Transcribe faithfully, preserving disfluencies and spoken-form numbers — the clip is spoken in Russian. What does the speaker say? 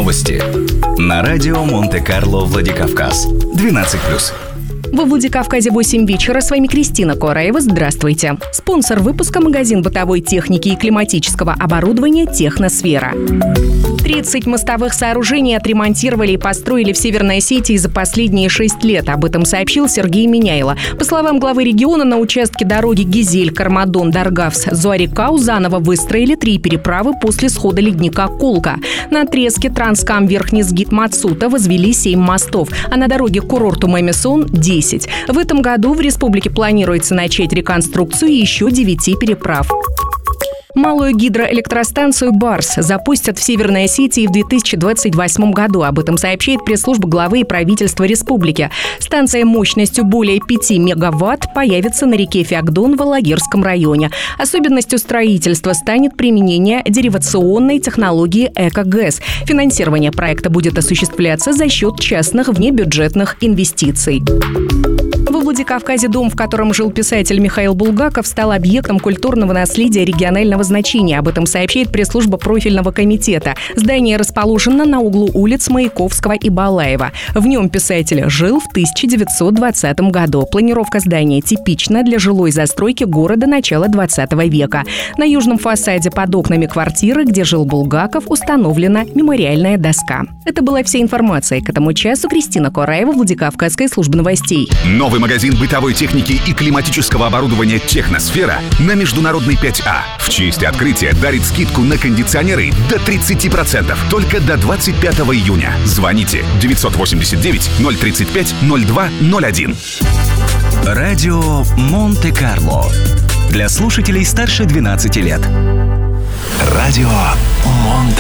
Новости на радио Монте-Карло Владикавказ. двенадцать плюс. Во Владикавказе восемь вечера. С вами Кристина Кораева. Здравствуйте. Спонсор выпуска — магазин бытовой техники и климатического оборудования «Техносфера». тридцать мостовых сооружений отремонтировали и построили в Северной Осетии за последние шесть лет. Об этом сообщил Сергей Миняйло. По словам главы региона, на участке дороги Гизель, Кармадон, Даргавс, Зуарикау заново выстроили три переправы после схода ледника Колка. На отрезке Транскам Верхний-Сгит-Мацута возвели семь мостов, а на дороге к курорту Мемисон – десять. В этом году в республике планируется начать реконструкцию еще девяти переправ. Малую гидроэлектростанцию «Барс» запустят в Северной Осетии в две тысячи двадцать восьмом году. Об этом сообщает пресс-служба главы и правительства республики. Станция мощностью более пяти мегаватт появится на реке Феогдон в Алагирском районе. Особенностью строительства станет применение деривационной технологии «Эко-ГЭС». Финансирование проекта будет осуществляться за счет частных внебюджетных инвестиций. Во Владикавказе дом, в котором жил писатель Михаил Булгаков, стал объектом культурного наследия регионального значения. Об этом сообщает пресс-служба профильного комитета. Здание расположено на углу улиц Маяковского и Балаева. В нем писатель жил в тысяча девятьсот двадцатом году. Планировка здания типична для жилой застройки города начала двадцатого века. На южном фасаде под окнами квартиры, где жил Булгаков, установлена мемориальная доска. Это была вся информация к этому часу. Кристина Кораева, Владикавказская служба новостей. Новый магазин бытовой техники и климатического оборудования «Техносфера» на Международной пять А в честь открытия дарит скидку на кондиционеры до тридцати процентов только до двадцать пятого июня. Звоните девятьсот восемьдесят девять ноль тридцать пять ноль два ноль один. Радио Монте-Карло. Для слушателей старше двенадцати лет. Радио Монте